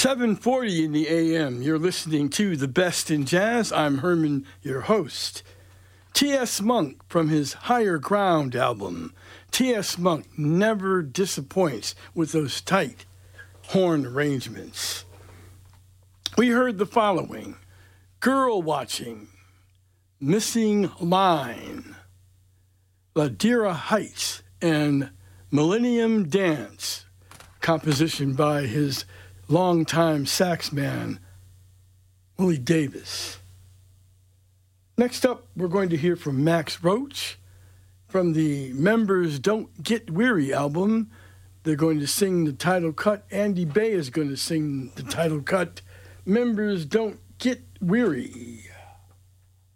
7:40 in the AM. You're listening to The Best in Jazz. I'm Herman, your host. T.S. Monk from his Higher Ground album. T.S. Monk never disappoints with those tight horn arrangements. We heard the following: Girl Watching, Missing Line, Ladera Heights, and Millennium Dance, composition by his longtime sax man, Willie Davis. Next up, we're going to hear from Max Roach from the Members Don't Get Weary album. They're going to sing the title cut. Andy Bay is going to sing the title cut, Members Don't Get Weary.